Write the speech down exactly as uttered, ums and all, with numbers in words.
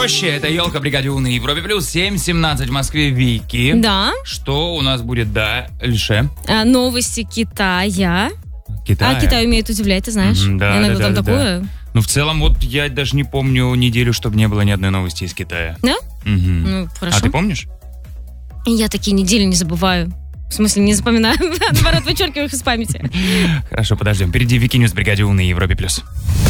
проще. Это елка Бригадюна на Европе плюс. семь семнадцать в Москве. Вики. Да. Что у нас будет дальше? А, новости Китая. Китая. А Китай умеет удивлять, ты знаешь? М, Да, Иногда да, там да, такое. да. Ну, в целом, вот я даже не помню неделю, чтобы не было ни одной новости из Китая. Да? Мгм. Ну, хорошо. А ты помнишь? Я такие недели не забываю. В смысле, не запоминаю. Наоборот, вычеркиваю их из памяти. Хорошо, подождем. Впереди Вики Ньюс Бригадюна на Европе плюс.